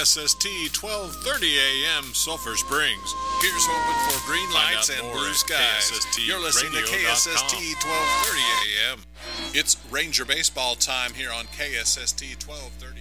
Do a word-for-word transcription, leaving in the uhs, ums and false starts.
S S T twelve thirty A M Sulphur Springs. Here's hoping for green Find lights out and more blue at skies. K S S T You're listening to K S S T twelve thirty A M. It's Ranger baseball time here on K S S T twelve thirty.